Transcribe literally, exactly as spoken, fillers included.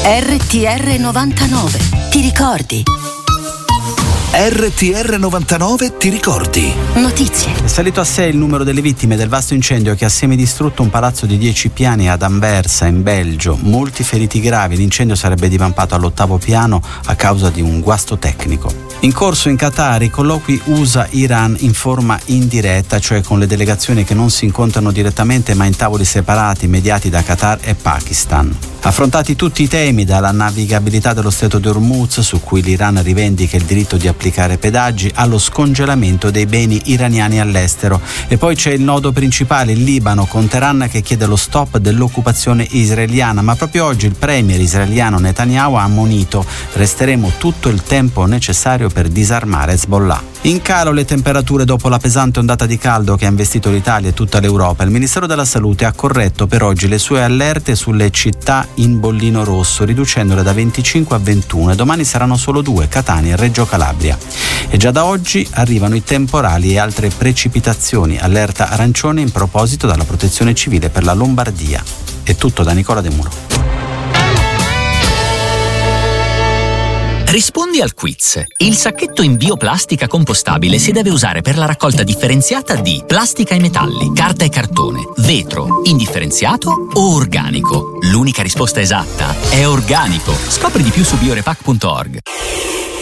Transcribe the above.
R T R novantanove. Ti ricordi? R T R novantanove ti ricordi? Notizie. È salito a sei il numero delle vittime del vasto incendio che ha semidistrutto un palazzo di dieci piani ad Anversa, in Belgio. Molti feriti gravi. L'incendio sarebbe divampato all'ottavo piano a causa di un guasto tecnico. In corso in Qatar i colloqui U S A-Iran in forma indiretta, cioè con le delegazioni che non si incontrano direttamente ma in tavoli separati mediati da Qatar e Pakistan. Affrontati tutti i temi, dalla navigabilità dello stretto di Hormuz, su cui l'Iran rivendica il diritto di applicare pedaggi, allo scongelamento dei beni iraniani all'estero. E poi c'è il nodo principale, il Libano, con Teheran che chiede lo stop dell'occupazione israeliana, ma proprio oggi il premier israeliano Netanyahu ha ammonito: resteremo tutto il tempo necessario per disarmare Hezbollah. In calo le temperature dopo la pesante ondata di caldo che ha investito l'Italia e tutta l'Europa. Il Ministero della Salute ha corretto per oggi le sue allerte sulle città in bollino rosso, riducendole da venticinque a ventuno, e domani saranno solo due, Catania e Reggio Calabria. E già da oggi arrivano i temporali e altre precipitazioni. Allerta arancione in proposito dalla Protezione Civile per la Lombardia. È tutto da Nicola De Muro. Rispondi al quiz. Il sacchetto in bioplastica compostabile si deve usare per la raccolta differenziata di plastica e metalli, carta e cartone, vetro, indifferenziato o organico. L'unica risposta esatta è organico. Scopri di più su biorepac punto org.